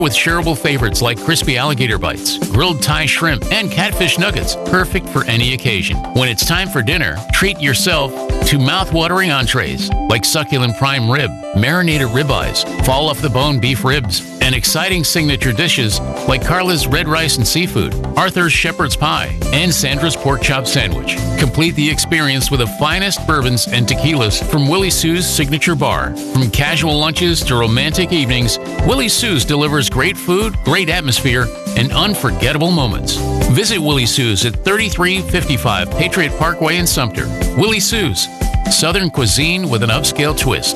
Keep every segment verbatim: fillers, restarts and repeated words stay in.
With shareable favorites like crispy alligator bites, grilled Thai shrimp, and catfish nuggets, perfect for any occasion. When it's time for dinner, treat yourself to mouth-watering entrees like succulent prime rib, marinated ribeyes, fall-off-the-bone beef ribs, and exciting signature dishes like Carla's red rice and seafood, Arthur's shepherd's pie, and Sandra's pork chop sandwich. Complete the experience with the finest bourbons and tequilas from Willie Sue's signature bar. From casual lunches to romantic evenings, Willie Sue's delivers great food, great atmosphere, and unforgettable moments. Visit Willie Sue's at thirty-three fifty-five Patriot Parkway in Sumter. Willie Sue's, Southern cuisine with an upscale twist.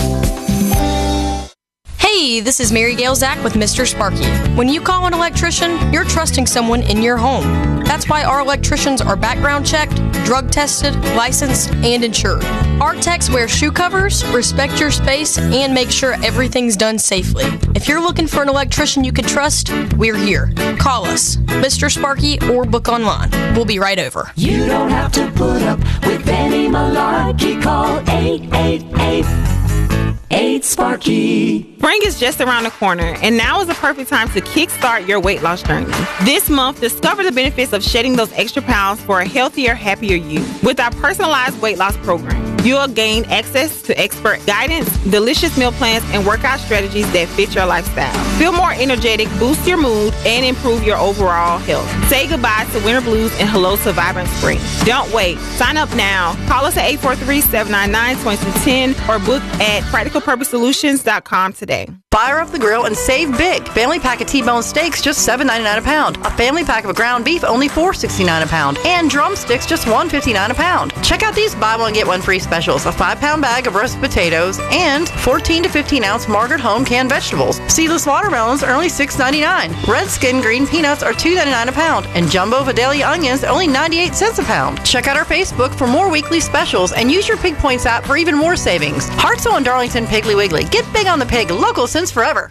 Hey, this is Mary Gail Zach with Mister Sparky. When you call an electrician, you're trusting someone in your home. That's why our electricians are background checked, drug tested, licensed, and insured. Our techs wear shoe covers, respect your space, and make sure everything's done safely. If you're looking for an electrician you can trust, we're here. Call us, Mister Sparky, or book online. We'll be right over. You don't have to put up with any malarkey. Call eight eight eight, eight Sparky. Spring is just around the corner, and now is the perfect time to kickstart your weight loss journey. This month, discover the benefits of shedding those extra pounds for a healthier, happier you. With our personalized weight loss program, you'll gain access to expert guidance, delicious meal plans, and workout strategies that fit your lifestyle. Feel more energetic, boost your mood, and improve your overall health. Say goodbye to winter blues and hello to vibrant spring. Don't wait. Sign up now. Call us at eight four three, seven nine nine, two two one zero or book at practical purpose solutions dot com today. Fire up the grill and save big. Family pack of T-bone steaks, just seven ninety-nine a pound. A family pack of ground beef, only four sixty-nine a pound. And drumsticks, just one fifty-nine a pound. Check out these buy one get one free specials: a five pound bag of roasted potatoes and fourteen to fifteen ounce Margaret Home canned vegetables. Seedless watermelons are only six ninety-nine. Red skin green peanuts are two ninety-nine a pound, and jumbo Vidalia onions only ninety-eight cents a pound. Check out our Facebook for more weekly specials and use your Pig Points app for even more savings. Hartselle and Darlington Piggly Wiggly. Get big on the pig. Local since forever.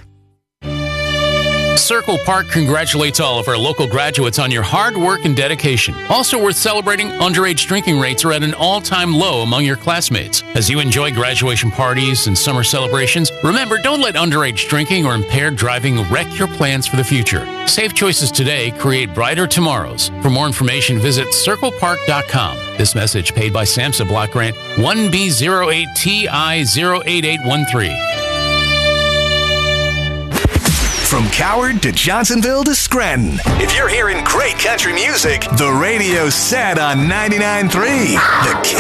Circle Park congratulates all of our local graduates on your hard work and dedication. Also worth celebrating, underage drinking rates are at an all-time low among your classmates. As you enjoy graduation parties and summer celebrations, remember, don't let underage drinking or impaired driving wreck your plans for the future. Safe choices today create brighter tomorrows. For more information, visit circle park dot com. This message paid by SAMHSA Block Grant one B zero eight T I zero eight eight one three. From Coward to Johnsonville to Scranton. If you're hearing great country music, the radio's set on ninety-nine point three. The